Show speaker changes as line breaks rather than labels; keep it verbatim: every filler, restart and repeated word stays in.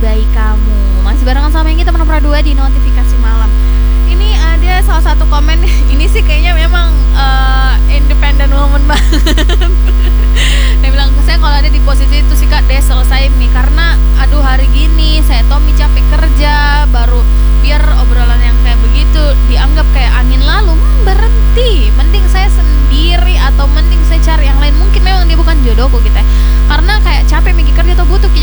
baik kamu. Masih barengan sama yang kita Menopra dua di notifikasi malam. Ini ada salah satu komen. Ini sih kayaknya memang uh, independent woman banget. Dia bilang, saya kalau ada di posisi itu sih kak, deh selesai nih. Karena aduh hari gini saya Tommy capek kerja, baru biar obrolan yang kayak begitu dianggap kayak angin lalu, hmm, berhenti. Mending saya sendiri atau mending saya cari yang lain. Mungkin memang dia bukan jodohku gitu ya. Karena kayak capek mikir kerja atau butuh